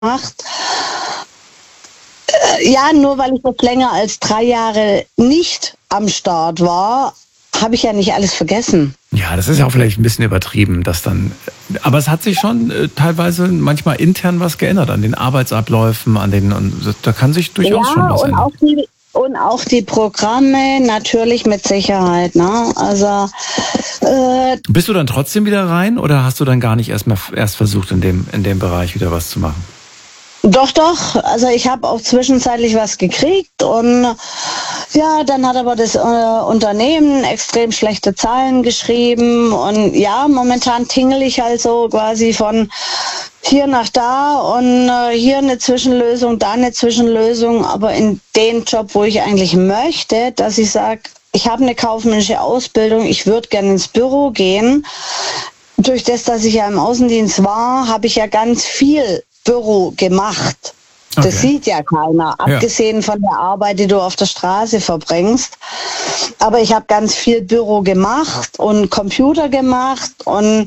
gemacht. Ja, nur weil ich jetzt länger als 3 Jahre nicht am Start war, habe ich ja nicht alles vergessen. Ja, das ist ja auch vielleicht ein bisschen übertrieben, dass dann. Aber es hat sich schon teilweise manchmal intern was geändert an den Arbeitsabläufen, und da kann sich durchaus schon was ändern. Und auch die Programme natürlich mit Sicherheit, ne? Also bist du dann trotzdem wieder rein oder hast du dann gar nicht erst versucht, in dem Bereich wieder was zu machen? Doch. Also ich habe auch zwischenzeitlich was gekriegt und ja, dann hat aber das Unternehmen extrem schlechte Zahlen geschrieben und ja, momentan tingle ich also quasi von hier nach da und hier eine Zwischenlösung, da eine Zwischenlösung, aber in den Job, wo ich eigentlich möchte, dass ich sage, ich habe eine kaufmännische Ausbildung, ich würde gerne ins Büro gehen. Durch das, dass ich ja im Außendienst war, habe ich ja ganz viel Büro gemacht. Das Okay. sieht ja keiner, abgesehen von der Arbeit, die du auf der Straße verbringst. Aber ich habe ganz viel Büro gemacht und Computer gemacht und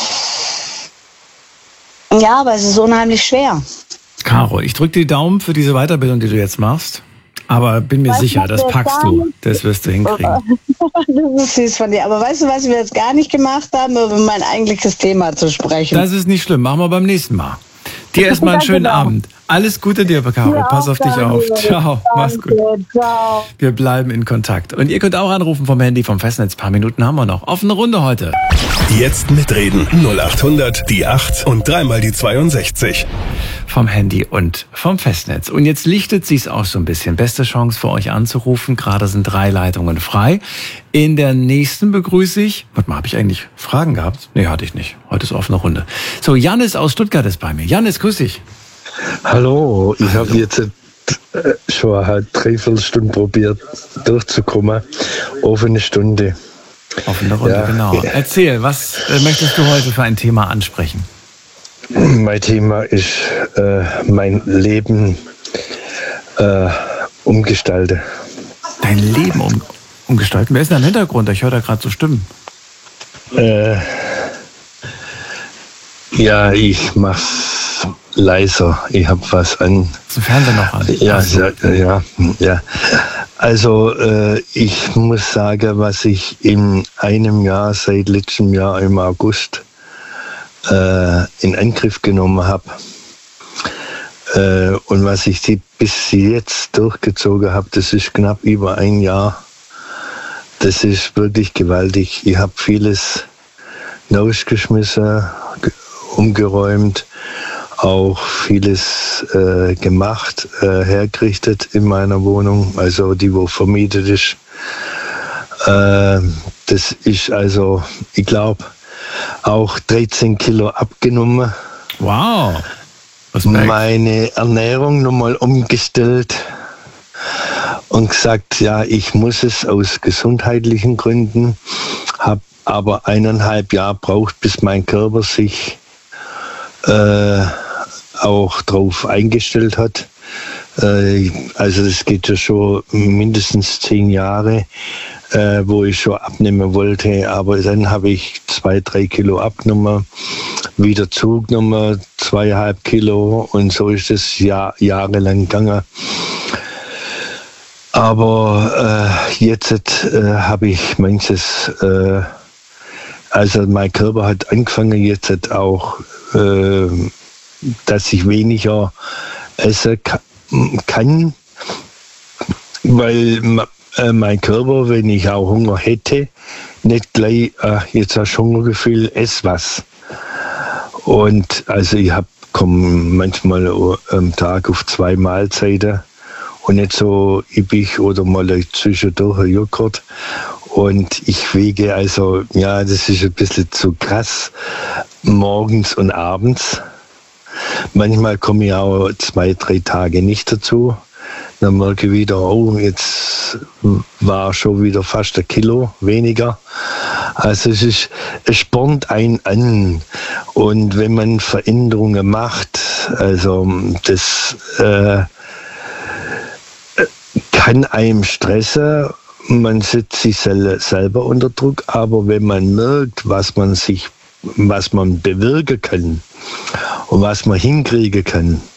ja, aber es ist unheimlich schwer. Caro, ich drücke die Daumen für diese Weiterbildung, die du jetzt machst. Aber bin mir sicher, das packst du. Das wirst du hinkriegen. Das ist süß von dir. Aber weißt du, was wir jetzt gar nicht gemacht haben, über mein eigentliches Thema zu sprechen? Das ist nicht schlimm. Machen wir beim nächsten Mal. Dir erstmal einen schönen Abend. Alles Gute dir, Caro. Ja, Pass auf dich auf. Ciao. Mach's gut. Ciao. Wir bleiben in Kontakt. Und ihr könnt auch anrufen vom Handy, vom Festnetz. Ein paar Minuten haben wir noch. Offene Runde heute. Jetzt mitreden. 0800 die 8 und dreimal die 62. Vom Handy und vom Festnetz. Und jetzt lichtet sich's auch so ein bisschen. Beste Chance für euch anzurufen. Gerade sind 3 Leitungen frei. In der nächsten begrüße ich... Warte mal, habe ich eigentlich Fragen gehabt? Nee, hatte ich nicht. Heute ist offene Runde. So, Jannis aus Stuttgart ist bei mir. Jannis, grüß dich. Hallo, ich habe jetzt schon eine Dreiviertelstunde probiert durchzukommen. Offene Stunde. Offene Runde, Ja. genau. Erzähl, was möchtest du heute für ein Thema ansprechen? Mein Thema ist mein Leben umgestalten. Dein Leben umgestalten? Wer ist denn im Hintergrund? Ich höre da gerade so Stimmen. Ja, ich mach's leiser. Ich habe was an. Ist ein Fernseher noch an? Ja, Ach so. ja. Also ich muss sagen, was ich in einem Jahr, seit letztem Jahr im August, in Angriff genommen habe und was ich bis jetzt durchgezogen habe, das ist knapp über ein Jahr. Das ist wirklich gewaltig. Ich habe vieles rausgeschmissen, umgeräumt, auch vieles gemacht, hergerichtet in meiner Wohnung, also die, wo vermietet ist. Das ist also, ich glaube, auch 13 Kilo abgenommen. Wow. Respekt. Meine Ernährung nochmal umgestellt und gesagt, ja, ich muss es aus gesundheitlichen Gründen, habe aber 1,5 Jahre braucht, bis mein Körper sich auch drauf eingestellt hat. Also das geht ja schon mindestens 10 Jahre, wo ich schon abnehmen wollte, aber dann habe ich 2-3 Kilo abgenommen, wieder zugenommen, 2,5 Kilo und so ist es jahrelang gegangen. Aber jetzt habe ich manches, also mein Körper hat angefangen jetzt auch, dass ich weniger essen kann, weil mein Körper, wenn ich auch Hunger hätte, nicht gleich, jetzt hast du Hungergefühl, ess was. Und also ich komme manchmal am Tag auf 2 Mahlzeiten und nicht so üppig oder mal zwischendurch ein Joghurt. Und ich wiege also, ja, das ist ein bisschen zu krass, morgens und abends. Manchmal komme ich auch 2-3 Tage nicht dazu. Dann merke ich wieder, oh, jetzt war schon wieder fast 1 Kilo weniger. Also es spornt einen an. Und wenn man Veränderungen macht, also das kann einem stressen. Man setzt sich selber unter Druck. Aber wenn man merkt, was man bewirken kann und was man hinkriegen kann,